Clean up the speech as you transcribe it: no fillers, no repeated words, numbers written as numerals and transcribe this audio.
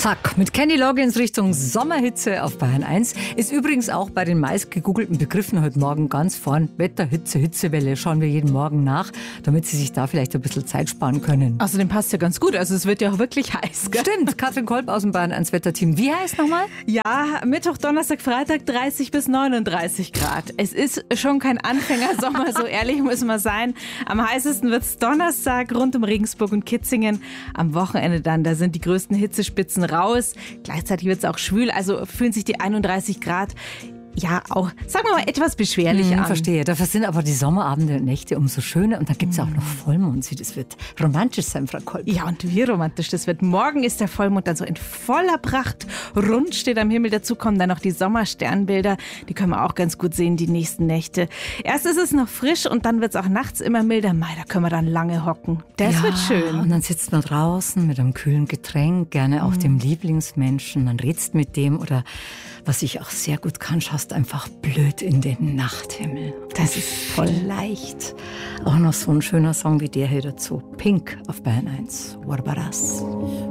Zack, mit Kenny Loggins Richtung Sommerhitze auf Bayern 1. Ist übrigens auch bei den meist gegoogelten Begriffen heute Morgen ganz vorn. Wetter, Hitze, Hitzewelle schauen wir jeden Morgen nach, damit Sie sich da vielleicht ein bisschen Zeit sparen können. Außerdem passt ja ganz gut, also es wird ja auch wirklich heiß. Gell? Stimmt, Katrin Kolb aus dem Bayern 1 Wetterteam. Wie heiß nochmal? Ja, Mittwoch, Donnerstag, Freitag 30 bis 39 Grad. Es ist schon kein Anfängersommer, so ehrlich müssen wir sein. Am heißesten wird es Donnerstag rund um Regensburg und Kitzingen. Am Wochenende dann, da sind die größten Hitzespitzen raus. Gleichzeitig wird es auch schwül, also fühlen sich die 31 Grad ja auch, sagen wir mal, etwas beschwerlich an. Verstehe, dafür sind aber die Sommerabende und Nächte umso schöner und dann gibt es auch noch Vollmond. Das wird romantisch sein, Frau Kolb. Ja, und wie romantisch das wird. Morgen ist der Vollmond dann so in voller Pracht. Rund steht am Himmel. Dazu kommen dann noch die Sommersternbilder. Die können wir auch ganz gut sehen, die nächsten Nächte. Erst ist es noch frisch und dann wird es auch nachts immer milder. Mei, da können wir dann lange hocken. Das wird schön. Und dann sitzt man draußen mit einem kühlen Getränk, gerne auch dem Lieblingsmenschen. Man redst mit dem oder, was ich auch sehr gut kann, schaust einfach blöd in den Nachthimmel. Das ist voll leicht. Auch noch so ein schöner Song wie der hier dazu. Pink auf Bayern 1. Barbaras.